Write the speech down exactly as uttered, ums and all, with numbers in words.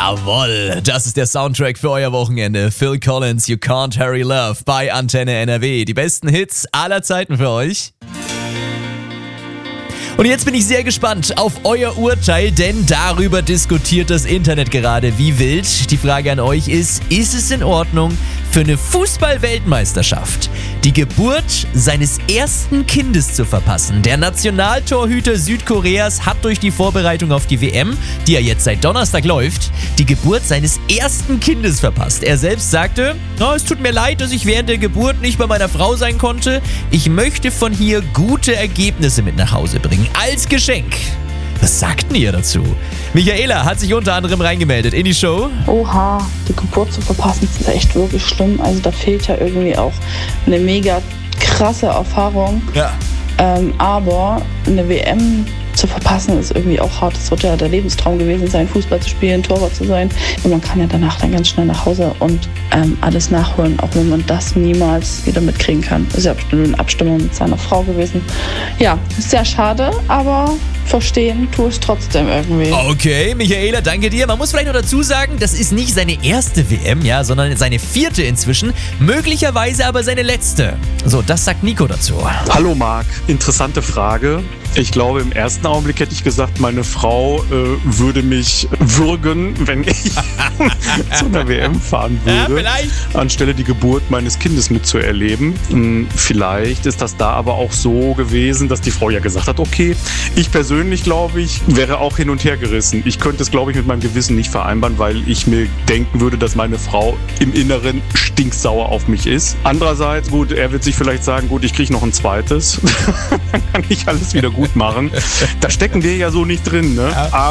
Jawohl, das ist der Soundtrack für euer Wochenende. Phil Collins, You Can't Hurry Love bei Antenne N R W. Die besten Hits aller Zeiten für euch. Und jetzt bin ich sehr gespannt auf euer Urteil, denn darüber diskutiert das Internet gerade wie wild. Die Frage an euch ist, ist es in Ordnung für eine Fußball-Weltmeisterschaft die Geburt seines ersten Kindes zu verpassen? Der Nationaltorhüter Südkoreas hat durch die Vorbereitung auf die W M, die ja jetzt seit Donnerstag läuft, die Geburt seines ersten Kindes verpasst. Er selbst sagte, oh, es tut mir leid, dass ich während der Geburt nicht bei meiner Frau sein konnte. Ich möchte von hier gute Ergebnisse mit nach Hause bringen. Als Geschenk. Was sagten ihr dazu? Michaela hat sich unter anderem reingemeldet in die Show. Oha, die Geburt zu verpassen ist echt wirklich schlimm. Also da fehlt ja irgendwie auch eine mega krasse Erfahrung. Ja. Ähm, aber eine W M zu verpassen ist irgendwie auch hart. Es wird ja der Lebenstraum gewesen sein, Fußball zu spielen, Torwart zu sein. Und man kann ja danach dann ganz schnell nach Hause und ähm, alles nachholen, auch wenn man das niemals wieder mitkriegen kann. Das ist ja bestimmt eine Abstimmung mit seiner Frau gewesen. Ja, ist sehr schade, aber verstehen tue ich trotzdem irgendwie. Okay, Michaela, danke dir. Man muss vielleicht noch dazu sagen, das ist nicht seine erste W M, ja, sondern seine vierte inzwischen. Möglicherweise aber seine letzte. So, das sagt Nico dazu. Hallo Marc, interessante Frage. Ich glaube, im ersten Augenblick hätte ich gesagt, meine Frau äh, würde mich würgen, wenn ich zu einer W M fahren würde, ja, vielleicht. Anstelle die Geburt meines Kindes mitzuerleben. Hm, vielleicht ist das da aber auch so gewesen, dass die Frau ja gesagt hat, okay, ich persönlich, glaube ich, wäre auch hin und her gerissen. Ich könnte es, glaube ich, mit meinem Gewissen nicht vereinbaren, weil ich mir denken würde, dass meine Frau im Inneren stinksauer auf mich ist. Andererseits, gut, er wird sich vielleicht sagen, gut, ich kriege noch ein zweites. Dann kann ich alles wieder gut machen. Da stecken wir ja so nicht drin, ne? Ja. Aber